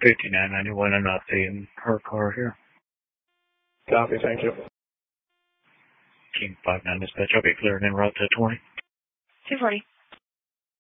5991 and in her car here. Copy, thank you. King 59 dispatch, I'll be cleared en route to 20. 240.